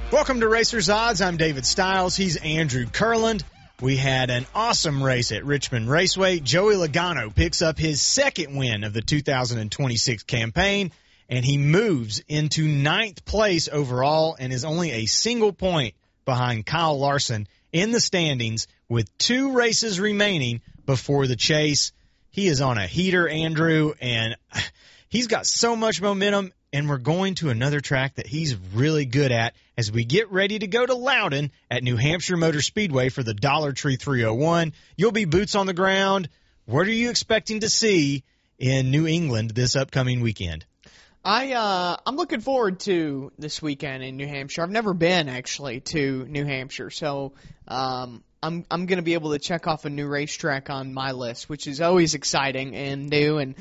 Welcome to Racers Odds. I'm David Stiles. He's Andrew Kurland. We had an awesome race at Richmond Raceway. Joey Logano picks up his second win of the 2026 campaign, and he moves into 9th place overall and is only a single point behind Kyle Larson in the standings with 2 races remaining before the chase. He is on a heater, Andrew, and he's got so much momentum, and we're going to another track that he's really good at as we get ready to go to Loudon at New Hampshire Motor Speedway for the Dollar Tree 301. You'll be boots on the ground. What are you expecting to see in New England this upcoming weekend? I'm looking forward to this weekend in New Hampshire. I've never been actually to New Hampshire, so I'm going to be able to check off a new racetrack on my list, which is always exciting and new. And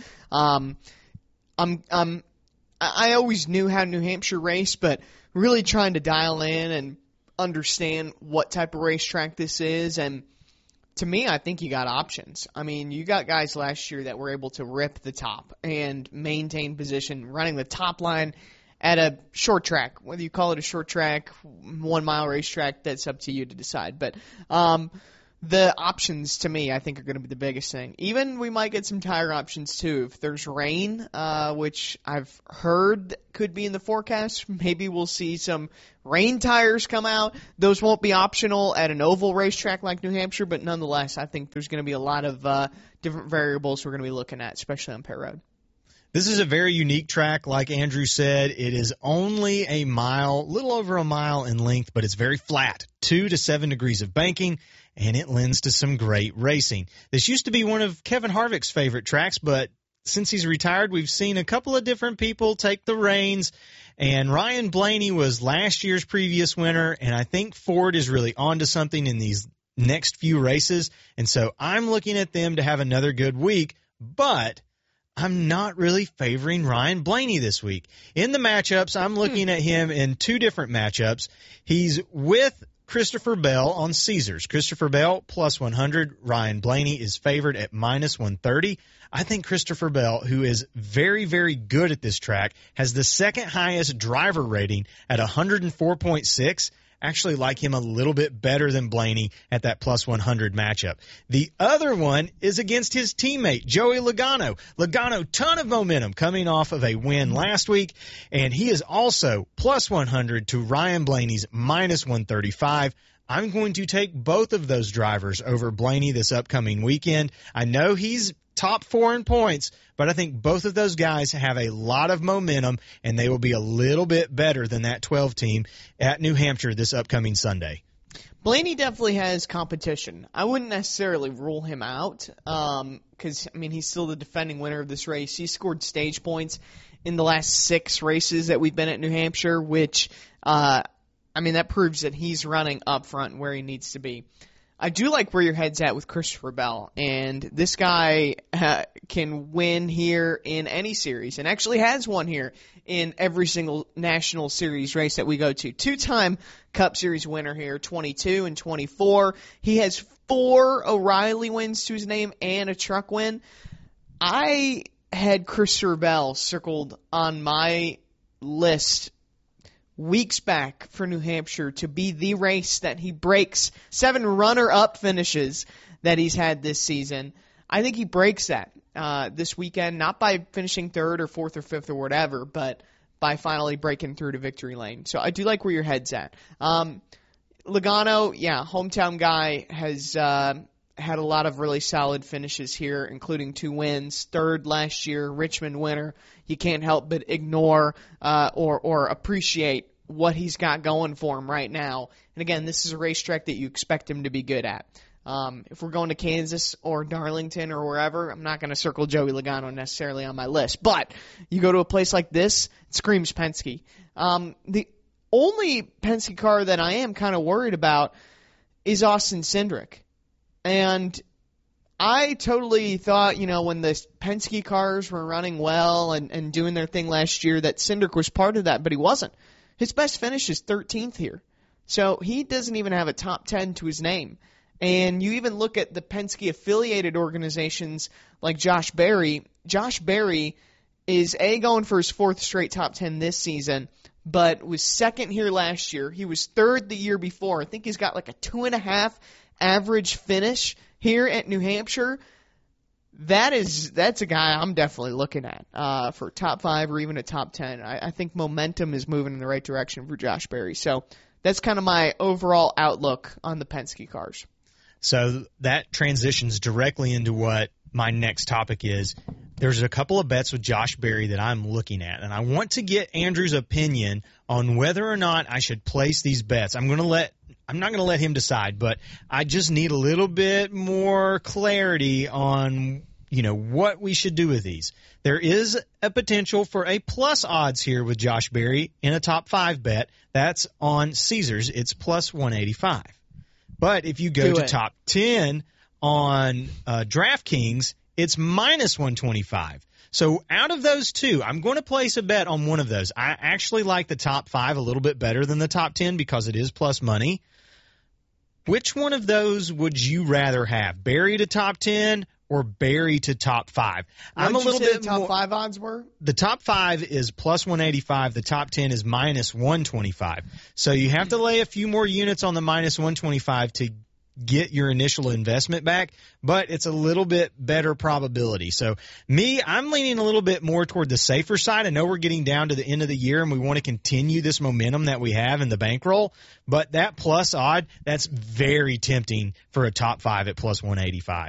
I always knew how New Hampshire raced, but really trying to dial in and understand what type of racetrack this is. And to me, I think you got options. I mean, you got guys last year that were able to rip the top and maintain position, running the top line at a short track. Whether you call it a short track, 1 mile racetrack, that's up to you to decide. But the options, to me, I think are going to be the biggest thing. Even we might get some tire options, too. If there's rain, which I've heard could be in the forecast, maybe we'll see some rain tires come out. Those won't be optional at an oval racetrack like New Hampshire, but nonetheless, I think there's going to be a lot of different variables we're going to be looking at, especially on Pit Road. This is a very unique track, like Andrew said. It is only a little over a mile in length, but it's very flat, 2 to 7 degrees of banking, and it lends to some great racing. This used to be one of Kevin Harvick's favorite tracks, but since he's retired, we've seen a couple of different people take the reins, and Ryan Blaney was last year's previous winner, and I think Ford is really onto something in these next few races, and so I'm looking at them to have another good week, but I'm not really favoring Ryan Blaney this week. In the matchups, I'm looking at him in 2 different matchups. He's with Christopher Bell on Caesars. Christopher Bell plus 100. Ryan Blaney is favored at minus 130. I think Christopher Bell, who is very, very good at this track, has the second highest driver rating at 104.6. Actually like him a little bit better than Blaney at that plus 100 matchup. The other one is against his teammate, Joey Logano. Logano, ton of momentum coming off of a win last week, and he is also plus 100 to Ryan Blaney's minus 135. I'm going to take both of those drivers over Blaney this upcoming weekend. I know he's top 4 in points, but I think both of those guys have a lot of momentum, and they will be a little bit better than that 12 team at New Hampshire this upcoming Sunday. Blaney definitely has competition. I wouldn't necessarily rule him out because, he's still the defending winner of this race. He scored stage points in the last 6 races that we've been at New Hampshire, which, that proves that he's running up front where he needs to be. I do like where your head's at with Christopher Bell, and this guy can win here in any series, and actually has won here in every single national series race that we go to. 2-time Cup Series winner here, 22 and 24. He has 4 O'Reilly wins to his name and a truck win. I had Christopher Bell circled on my list weeks back for New Hampshire to be the race that he breaks 7 runner-up finishes that he's had this season. I think he breaks that this weekend, not by finishing 3rd or 4th or 5th or whatever, but by finally breaking through to victory lane. So I do like where your head's at. Logano, hometown guy, has had a lot of really solid finishes here, including 2 wins. 3rd last year, Richmond winner. You can't help but ignore or appreciate what he's got going for him right now. And again, this is a racetrack that you expect him to be good at. If we're going to Kansas or Darlington or wherever, I'm not going to circle Joey Logano necessarily on my list. But you go to a place like this, it screams Penske. The only Penske car that I am kind of worried about is Austin Cindric. And I totally thought, when the Penske cars were running well and doing their thing last year, that Cindric was part of that, but he wasn't. His best finish is 13th here. So he doesn't even have a top 10 to his name. And you even look at the Penske-affiliated organizations like Josh Berry. Josh Berry is, going for his 4th straight top 10 this season, but was second here last year. He was third the year before. I think he's got like a 2.5 average finish here at New Hampshire. That's a guy I'm definitely looking at for top 5 or even a top 10. I think momentum is moving in the right direction for Josh Berry. So that's kind of my overall outlook on the Penske cars. So that transitions directly into what my next topic is. There's a couple of bets with Josh Berry that I'm looking at, and I want to get Andrew's opinion on whether or not I should place these bets. I'm not going to let him decide, but I just need a little bit more clarity on, what we should do with these. There is a potential for a plus odds here with Josh Berry in a top 5 bet. That's on Caesars. It's plus 185. But if you go to top 10 on DraftKings, it's minus 125. So out of those two, I'm going to place a bet on one of those. I actually like the top 5 a little bit better than the top 10 because it is plus money. Which one of those would you rather have? Berry to top 10 or Berry to top 5? I'm a little bit the top 5 odds were? The top 5 is plus 185. The top 10 is minus 125. So you have to lay a few more units on the minus 125 to get your initial investment back, but it's a little bit better probability. So I'm leaning a little bit more toward the safer side. I know we're getting down to the end of the year and we want to continue this momentum that we have in the bankroll, but that plus odd, that's very tempting for a top 5 at plus 185.